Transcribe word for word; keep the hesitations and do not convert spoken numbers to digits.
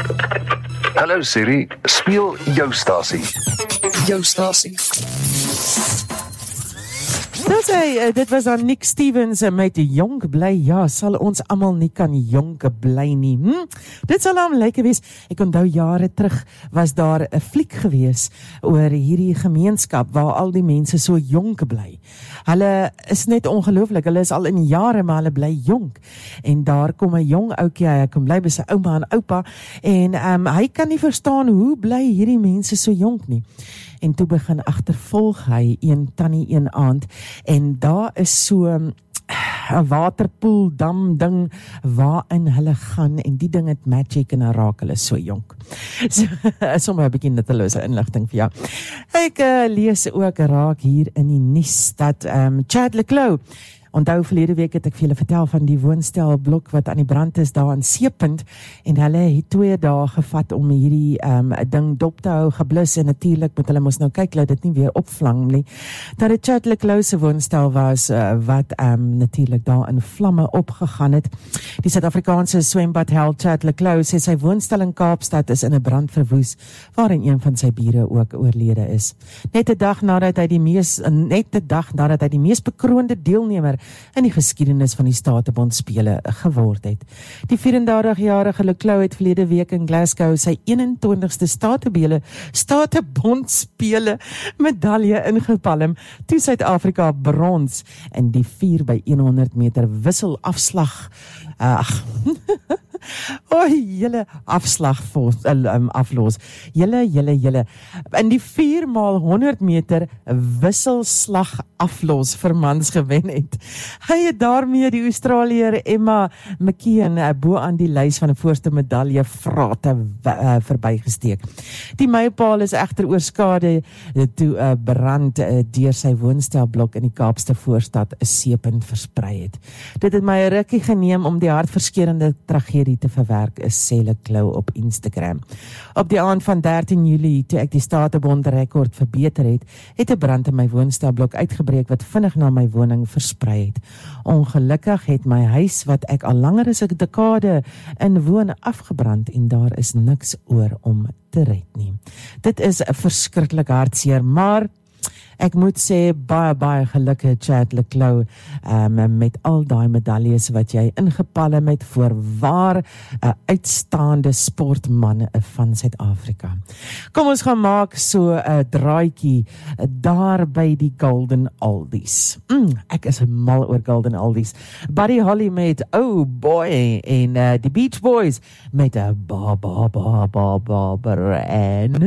Hallo Siri, speel jou stasie. Jou stasie. Dis hy, dit was dan Nick Stevens met Jonk Bly. Ja, sal ons almal nie kan jonk bly nie. Hm? Dit sal hom lekker wees. Ek onthou jare terug was daar 'n fliek gewees oor hierdie gemeenskap waar al die mense so jonk bly. Hulle is net ongelooflik. Hulle is al in jare, maar hulle bly jonk. En daar kom 'n jong ouetjie, hy kom bly by sy ouma en oupa en um, hy kan nie verstaan hoe bly hierdie mense so jonk nie. En toe begin agtervolg hy een tannie een aand en daar is so 'n waterpoel dam ding waarin hulle gaan en die ding het magic en raak hulle so jonk. So, sommer 'n bietjie nuttelose inligting vir jou. Ek uh, lees ook raak hier in die nuus dat um, Chad le Clos, onthou verlede week het ek vir julle vertel van die woonstelblok wat aan die brand is daar in Seepunt en hulle het twee dae gevat om hierdie um, ding dop te hou, geblus en natuurlik moet hulle mos nou kyk dat dit nie weer opvlam nie. Dat dit Chad le Clos se woonstel was uh, wat um, natuurlik daar in vlamme opgegaan het. Die Suid-Afrikaanse swembadheld Chad le Clos sê sy woonstel in Kaapstad is in 'n brand verwoes waarin een van sy bure ook oorlede is. Net 'n dag nadat hy die mees net 'n dag nadat hy die mees bekroonde deelnemer in die geskiedenis van die Statebondspele geword het. Die vyf-en-dertig-jarige le Clos het verlede week in Glasgow sy eenentwintigste Statebele Statebondspele medalje ingepalm toe Suid-Afrika brons in die vier by honderd meter wisselafslag ag O, julle afslag um, aflos. Julle, julle, julle. In die vier maal honderd meter wisselslag aflos vir mans gewen het. Hy het daarmee die Australiër Emma McKeon uh, bo aan die lys van 'n voorste medalje vrate uh, verbygesteek. Die mylpaal is egter oorskade toe 'n uh, brand uh, deur sy woonstelblok in die Kaapse voorstad 'n Seepunt versprei het. Dit het my 'n rukkie geneem om die hartverskeurende tragedie te verwerk, is sê le Clos op Instagram. Op die aand van dertien Julie, toe ek die Statebond rekord verbeter het, het 'n brand in my woonstelblok uitgebreek wat vinnig na my woning versprei het. Ongelukkig het my huis wat ek al langer as 'n dekade in woon afgebrand en daar is niks oor om te red nie. Dit is 'n verskriklik hartseer, maar ek moet sê, baie, baie gelukkig Chad le Clos um, met al die medaljes wat jy ingepalm het voor waar 'n uitstaande sportman van Suid-Afrika. Kom ons gaan maak so 'n draaitjie daar by die Golden Oldies. Mm, ek is mal oor Golden Oldies. Buddy Holly met Oh Boy en uh, die Beach Boys met 'n ba ba ba ba ba ba en